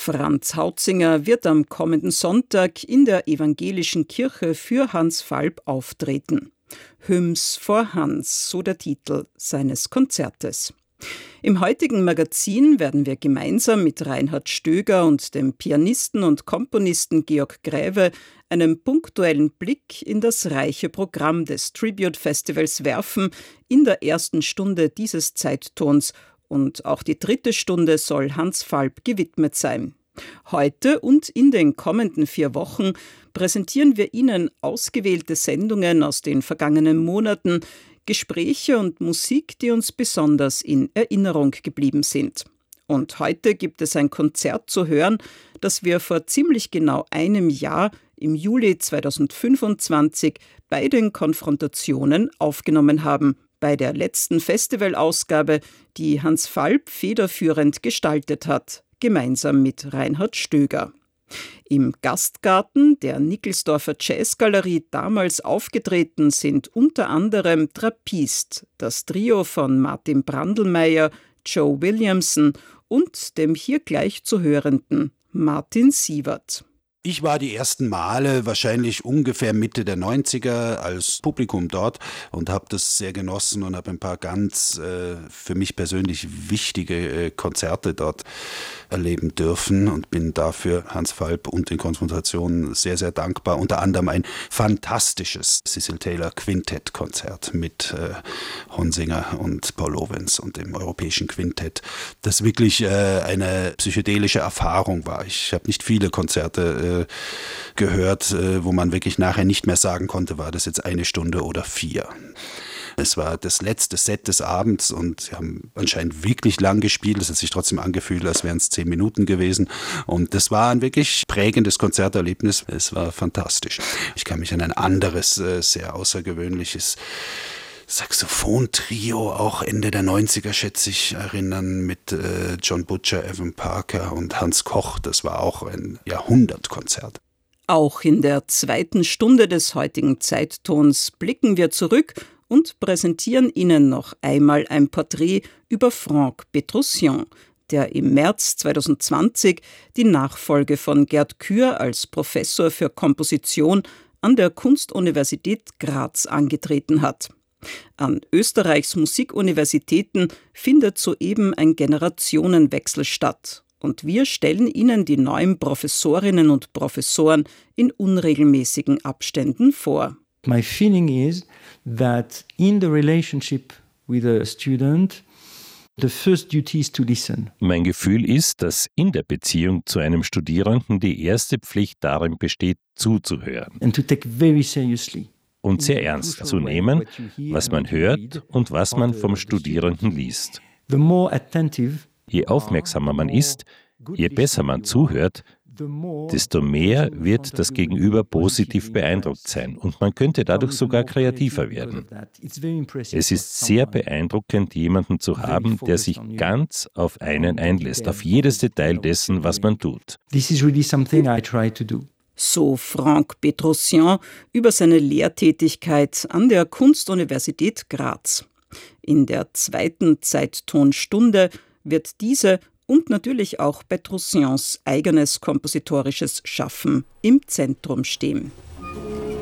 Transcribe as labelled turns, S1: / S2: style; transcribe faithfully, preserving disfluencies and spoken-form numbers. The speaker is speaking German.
S1: Franz Hautzinger wird am kommenden Sonntag in der Evangelischen Kirche für Hans Falb auftreten. Hymns for Hans, so der Titel seines Konzertes. Im heutigen Magazin werden wir gemeinsam mit Reinhard Stöger und dem Pianisten und Komponisten Georg Gräve einen punktuellen Blick in das reiche Programm des Tribute Festivals werfen in der ersten Stunde dieses Zeittons, und auch die dritte Stunde soll Hans Falb gewidmet sein. Heute und in den kommenden vier Wochen präsentieren wir Ihnen ausgewählte Sendungen aus den vergangenen Monaten, Gespräche und Musik, die uns besonders in Erinnerung geblieben sind. Und heute gibt es ein Konzert zu hören, das wir vor ziemlich genau einem Jahr, im Juli zweitausendfünfundzwanzig, bei den Konfrontationen aufgenommen haben, bei der letzten Festivalausgabe, die Hans Falb federführend gestaltet hat, gemeinsam mit Reinhard Stöger. Im Gastgarten der Nickelsdorfer Jazzgalerie damals aufgetreten sind unter anderem Trappist, das Trio von Martin Brandlmeier, Joe Williamson und dem hier gleich zu hörenden Martin Sievert.
S2: Ich war die ersten Male wahrscheinlich ungefähr Mitte der neunziger als Publikum dort und habe das sehr genossen und habe ein paar ganz äh, für mich persönlich wichtige äh, Konzerte dort erleben dürfen und bin dafür Hans Falb und den Konfrontationen sehr, sehr dankbar. Unter anderem ein fantastisches Cecil Taylor Quintett-Konzert mit äh, Honsinger und Paul Lorenz und dem Europäischen Quintett, das wirklich äh, eine psychedelische Erfahrung war. Ich habe nicht viele Konzerte äh, gehört, wo man wirklich nachher nicht mehr sagen konnte, war das jetzt eine Stunde oder vier. Es war das letzte Set des Abends und sie haben anscheinend wirklich lang gespielt. Es hat sich trotzdem angefühlt, als wären es zehn Minuten gewesen. Und das war ein wirklich prägendes Konzerterlebnis. Es war fantastisch. Ich kann mich an ein anderes, sehr außergewöhnliches Saxophon-Trio, auch Ende der neunziger, schätze ich, erinnern, mit äh, John Butcher, Evan Parker und Hans Koch. Das war auch ein Jahrhundertkonzert.
S1: Auch in der zweiten Stunde des heutigen Zeittons blicken wir zurück und präsentieren Ihnen noch einmal ein Porträt über Franck Petruccian, der im März zweitausendzwanzig die Nachfolge von Gerd Kür als Professor für Komposition an der Kunstuniversität Graz angetreten hat. An Österreichs Musikuniversitäten findet soeben ein Generationenwechsel statt. Und wir stellen Ihnen die neuen Professorinnen und Professoren in unregelmäßigen Abständen vor.
S3: My feeling is that in the relationship with a student, the first duty is to listen.
S4: Mein Gefühl ist, dass in der Beziehung zu einem Studierenden die erste Pflicht darin besteht, zuzuhören.
S3: And to take very seriously.
S4: Und sehr ernst zu nehmen, was man hört und was man vom Studierenden liest. Je aufmerksamer man ist, je besser man zuhört, desto mehr wird das Gegenüber positiv beeindruckt sein und man könnte dadurch sogar kreativer werden. Es ist sehr beeindruckend, jemanden zu haben, der sich ganz auf einen einlässt, auf jedes Detail dessen, was man tut.
S3: This is really something I try to do.
S1: So Franck Petruccian über seine Lehrtätigkeit an der Kunstuniversität Graz. In der zweiten Zeittonstunde wird diese und natürlich auch Petruccians eigenes kompositorisches Schaffen im Zentrum stehen.